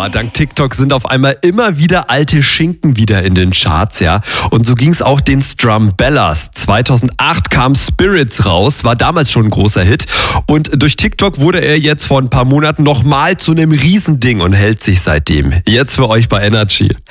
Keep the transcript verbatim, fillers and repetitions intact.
Boah, dank TikTok sind auf einmal immer wieder alte Schinken wieder in den Charts, ja. Und so ging es auch den Strumbellas. zweitausendacht kam Spirits raus, war damals schon ein großer Hit. Und durch TikTok wurde er jetzt vor ein paar Monaten nochmal zu einem Riesending und hält sich seitdem. Jetzt für euch bei Energy.